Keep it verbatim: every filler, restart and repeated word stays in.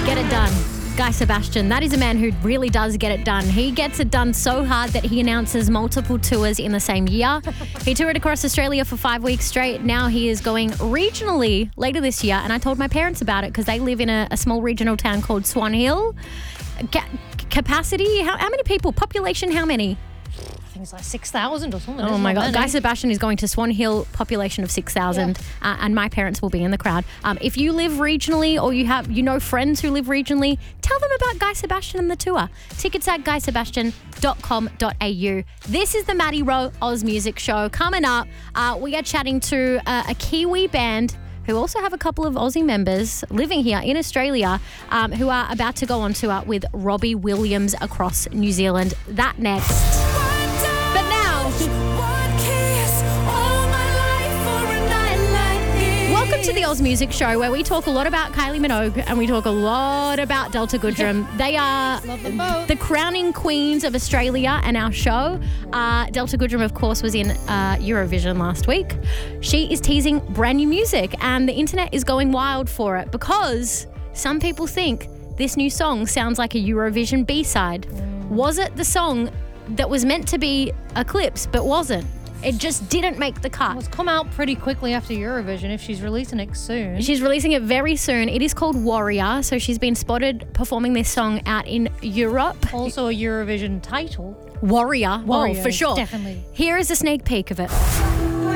Get it done. Guy Sebastian, that is a man who really does get it done. He gets it done so hard that he announces multiple tours in the same year. He toured across Australia for five weeks straight. Now he is going regionally later this year. And I told my parents about it because they live in a, a small regional town called Swan Hill. Ca- capacity, how, how many people? Population, how many? I think it's like six thousand or something. Oh my God. Guy Sebastian is going to Swan Hill, population of six thousand, yeah. uh, and my parents will be in the crowd. Um, if you live regionally or you have you know friends who live regionally, tell them about Guy Sebastian and the tour. Tickets at guy sebastian dot com dot a u. This is the Maddie Rowe Oz Music Show. Coming up, uh, we are chatting to uh, a Kiwi band who also have a couple of Aussie members living here in Australia um, who are about to go on tour with Robbie Williams across New Zealand. That next. But now, welcome to the Oz Music Show, where we talk a lot about Kylie Minogue and we talk a lot about Delta Goodrem. They are the crowning queens of Australia and our show. Uh, Delta Goodrem, of course, was in uh, Eurovision last week. She is teasing brand new music and the internet is going wild for it because some people think this new song sounds like a Eurovision B-side. Mm. Was it the song that was meant to be a clips but wasn't? It just didn't make the cut. Well, it's come out pretty quickly after Eurovision if she's releasing it soon. She's releasing it very soon. It is called Warrior, so she's been spotted performing this song out in Europe. Also a Eurovision title. Warrior. Warrior, oh, for sure. Definitely. Here is a sneak peek of it.